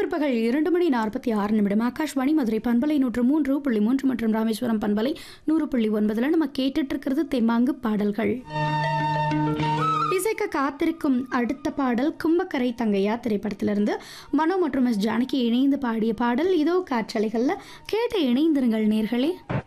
பிற்பகல் 2:46 ஆகாஷ்வாணி மதுரை பண்பலை 103.3 மற்றும் ராமேஸ்வரம் பண்பலை 100.9 நம்ம கேட்டுட்டு இருக்கிறது தெம்மாங்கு பாடல்கள். இசைக்க காத்திருக்கும் அடுத்த பாடல் கும்பக்கரை தங்கையா திரைப்படத்திலிருந்து மனோ மற்றும் எஸ் ஜானகி இணைந்து பாடிய பாடல். இதோ காற்றலைகள்ல கேட்டு இணைந்திருங்கள் நேர்களே.